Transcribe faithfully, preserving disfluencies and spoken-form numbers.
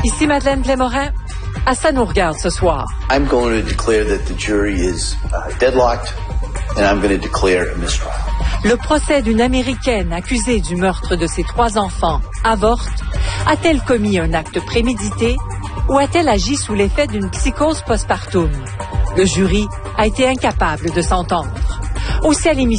Ici Madeleine Blais-Morin. À ça nous regarde ce soir. I'm going to declare that the jury is uh, deadlocked and I'm going to declare a mistrial. Le procès d'une Américaine accusée du meurtre de ses trois enfants avorte. A-t-elle commis un acte prémédité ou a-t-elle agi sous l'effet d'une psychose postpartum? Le jury a été incapable de s'entendre. Aussi à l'émission